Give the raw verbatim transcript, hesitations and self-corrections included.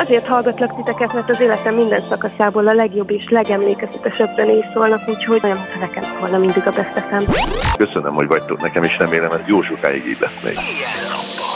azért hallgatlak titeket, mert az életem minden szakaszából a legjobb és legemlékezetesebb zenék szólnak, úgyhogy olyan, mintha nekem szólna mindig a Best ef em. Köszönöm, hogy vagytok nekem, és remélem, ez jó sokáig így lesz még.